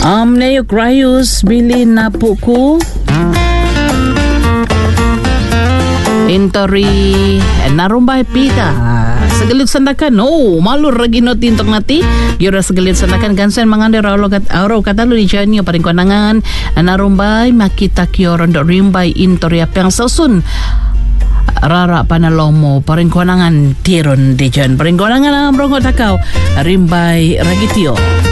Neo Grayus bili na po ko Intori narumbay pika Sagalit sandakan malur ragino tintok nati Yura sagalit sandakan gansen mangander araw katalo ni Janyo paring konangan narumbay makita kyoron do rimbay intori apang sausun Rara panalomo paring konangan tiron di jan paring konangan ang brongo takaw rimbay ragitio